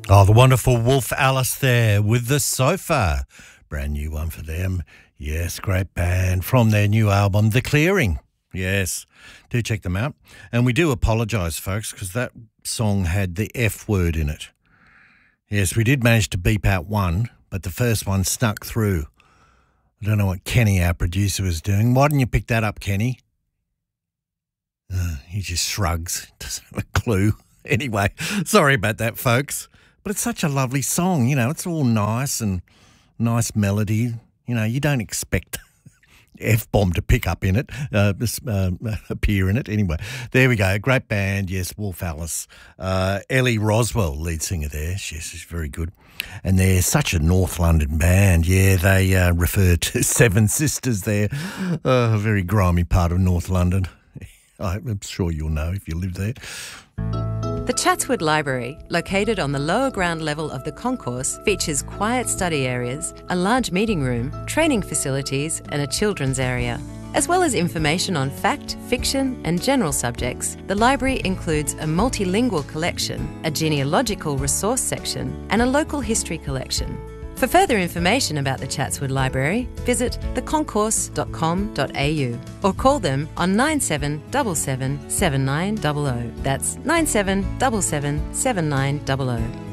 Oh, the wonderful Wolf Alice there with The Sofa. Brand new one for them. Yes, great band from their new album, The Clearing. Yes, do check them out. And we do apologise, folks, because that song had the F word in it. Yes, we did manage to beep out one, but the first one snuck through. I don't know what Kenny, our producer, was doing. Why didn't you pick that up, Kenny? He just shrugs. Doesn't have a clue. Anyway, sorry about that, folks. But it's such a lovely song, you know, it's all nice and nice melody. You know, you don't expect F-bomb to pick up in it, appear in it. Anyway, there we go. Great band, yes, Wolf Alice. Ellie Roswell, lead singer there. Yes, she's very good. And they're such a North London band. Yeah, they refer to Seven Sisters there, a very grimy part of North London. I'm sure you'll know if you live there. The Chatswood Library, located on the lower ground level of the concourse, features quiet study areas, a large meeting room, training facilities and a children's area. As well as information on fact, fiction and general subjects, the library includes a multilingual collection, a genealogical resource section and a local history collection. For further information about the Chatswood Library, visit theconcourse.com.au or call them on 9777 7900. That's 9777 7900.